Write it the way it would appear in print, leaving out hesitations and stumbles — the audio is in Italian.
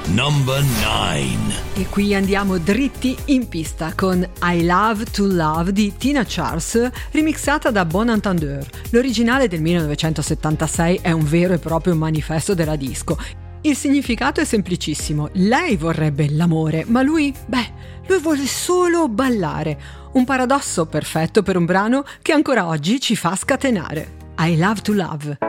Number 9. E qui andiamo dritti in pista con I Love to Love di Tina Charles, remixata da Bon Entendeur. L'originale del 1976 è un vero e proprio manifesto della disco. Il significato è semplicissimo: lei vorrebbe l'amore, ma lui vuole solo ballare. Un paradosso perfetto per un brano che ancora oggi ci fa scatenare. I Love to Love.